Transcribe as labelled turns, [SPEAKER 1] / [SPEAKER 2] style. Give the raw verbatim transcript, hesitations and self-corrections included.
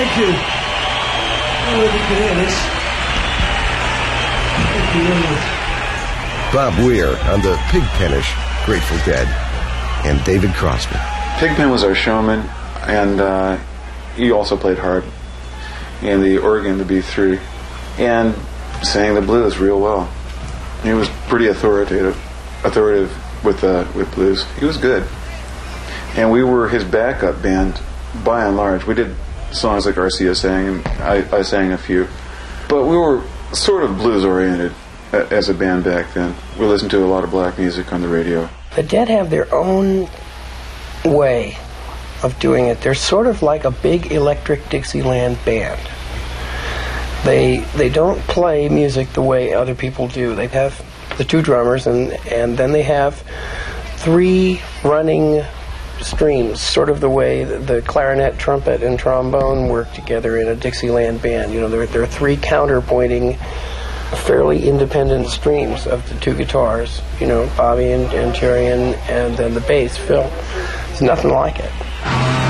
[SPEAKER 1] Thank you. I don't know if you can hear this. Thank you very much.
[SPEAKER 2] Bob Weir on the Pigpenish Grateful Dead, and David Crosby.
[SPEAKER 3] Pigpen was our showman, and uh, he also played hard in the organ, the B three, and sang the blues real well. He was pretty authoritative, authoritative with uh, with blues. He was good, and we were his backup band by and large. We did songs like Garcia sang, and I, I sang a few, but we were sort of blues oriented as a band back then. We listened to a lot of black music on the radio.
[SPEAKER 4] The Dead have their own way of doing it. They're sort of like a big electric Dixieland band. They they don't play music the way other people do. They have the two drummers, and, and then they have three running streams, sort of the way the, the clarinet, trumpet, and trombone work together in a Dixieland band. You know, there, there are three counterpointing, fairly independent streams of the two guitars. You know, Bobby and, and Terry, and, and then the bass, Phil. It's nothing like it.